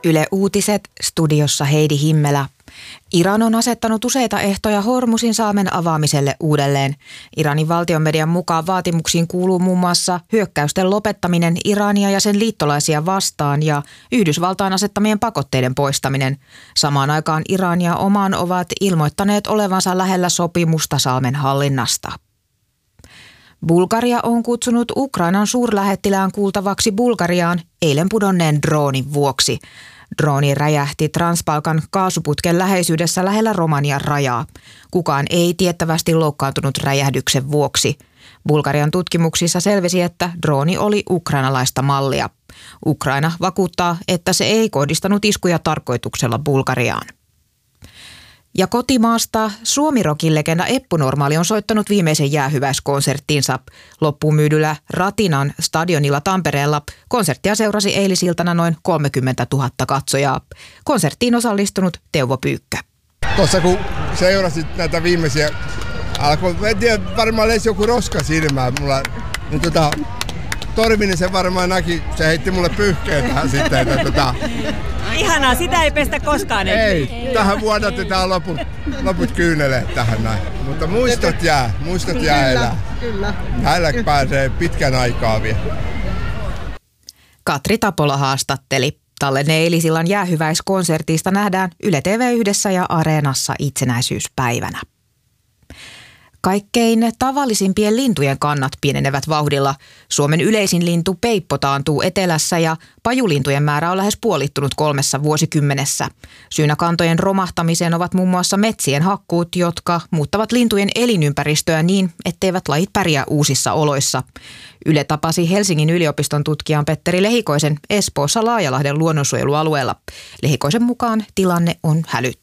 Yle Uutiset, studiossa Heidi Himmelä. Iran on asettanut useita ehtoja Hormuzin salmen avaamiselle uudelleen. Iranin valtionmedian mukaan vaatimuksiin kuuluu muun muassa hyökkäysten lopettaminen Irania ja sen liittolaisia vastaan ja Yhdysvaltain asettamien pakotteiden poistaminen. Samaan aikaan Iran ja Oman ovat ilmoittaneet olevansa lähellä sopimusta salmen hallinnasta. Bulgaria on kutsunut Ukrainan suurlähettilään kuultavaksi Bulgariaan eilen pudonneen droonin vuoksi. Drooni räjähti Transbalkan kaasuputken läheisyydessä lähellä Romanian rajaa. Kukaan ei tiettävästi loukkaantunut räjähdyksen vuoksi. Bulgarian tutkimuksissa selvisi, että drooni oli ukrainalaista mallia. Ukraina vakuuttaa, että se ei kohdistanut iskuja tarkoituksella Bulgariaan. Ja kotimaasta Suomi-rokin legenda Eppu Normaali on soittanut viimeisen jäähyväiskonserttinsa. Loppuun myydyllä Ratinan stadionilla Tampereella konserttia seurasi eilisiltana noin 30 000 katsojaa. Konserttiin osallistunut Teuvo Pyykkö. Tuossa kun seurasit näitä viimeisiä, alkoi, en tiedä, varmaan lesi joku roska silmään mulla, niin Torvinen se varmaan näki, se heitti mulle pyyhkeen tähän sitten. Ihanaa, sitä ei pestä koskaan. Ei, tähän vuodatetaan loput kyyneleet tähän näin. Mutta muistot jää elää. Kyllä. Näillä pääsee pitkän aikaa vielä. Katri Tapola haastatteli. Tallenne eilisillan jäähyväiskonsertista nähdään Yle TV1 ja Areenassa itsenäisyyspäivänä. Kaikkein tavallisimpien lintujen kannat pienenevät vauhdilla. Suomen yleisin lintu peippo taantuu etelässä ja pajulintujen määrä on lähes puolittunut 3 vuosikymmenessä. Syynä kantojen romahtamiseen ovat muun muassa metsien hakkuut, jotka muuttavat lintujen elinympäristöä niin, etteivät lajit pärjää uusissa oloissa. Yle tapasi Helsingin yliopiston tutkijan Petteri Lehikoisen Espoossa Laajalahden luonnonsuojelualueella. Lehikoisen mukaan tilanne on hälyttävä.